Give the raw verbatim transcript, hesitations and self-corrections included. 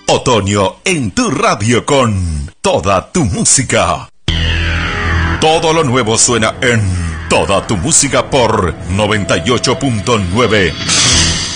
Otoño en tu radio con toda tu música. Todo lo nuevo suena en Toda tu música por noventa y ocho punto nueve.